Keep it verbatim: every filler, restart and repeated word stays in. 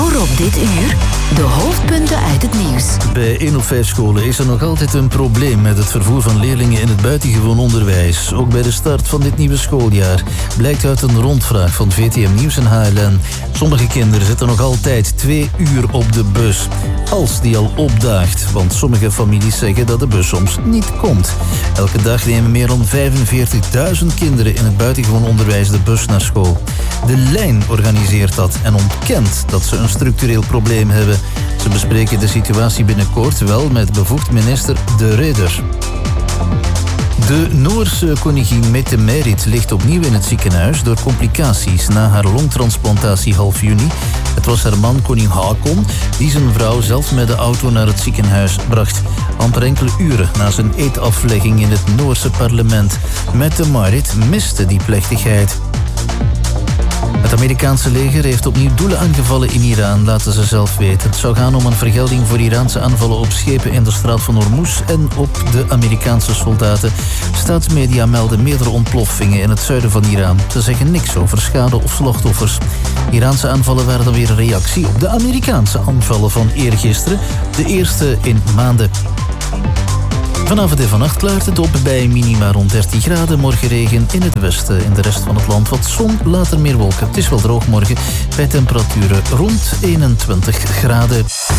Hoor op dit uur de hoofdpunten uit het nieuws. Bij één op vijf scholen is er nog altijd een probleem met het vervoer van leerlingen in het buitengewoon onderwijs. Ook bij de start van dit nieuwe schooljaar blijkt uit een rondvraag van V T M Nieuws en H L N. Sommige kinderen zitten nog altijd twee uur op de bus. Als die al opdaagt, want sommige families zeggen dat de bus soms niet komt. Elke dag nemen meer dan vijfenveertigduizend kinderen in het buitengewoon onderwijs de bus naar school. De Lijn organiseert dat en ontkent dat ze een structureel probleem hebben. Ze bespreken de situatie binnenkort wel met bevoegd minister De Ridder. De Noorse koningin Mette-Marit ligt opnieuw in het ziekenhuis door complicaties na haar longtransplantatie half juni. Het was haar man, koning Haakon, die zijn vrouw zelf met de auto naar het ziekenhuis bracht. Amper enkele uren na zijn eedaflegging in het Noorse parlement. Mette-Marit miste die plechtigheid. Het Amerikaanse leger heeft opnieuw doelen aangevallen in Iran, laten ze zelf weten. Het zou gaan om een vergelding voor Iraanse aanvallen op schepen in de straat van Hormuz en op de Amerikaanse soldaten. Staatsmedia melden meerdere ontploffingen in het zuiden van Iran. Ze zeggen niks over schade of slachtoffers. Iraanse aanvallen waren dan weer een reactie op de Amerikaanse aanvallen van eergisteren, de eerste in maanden. Vanavond en vannacht klaart het op bij minima rond dertien graden. Morgen regen in het westen. In de rest van het land wat zon, later meer wolken. Het is wel droog morgen bij temperaturen rond eenentwintig graden.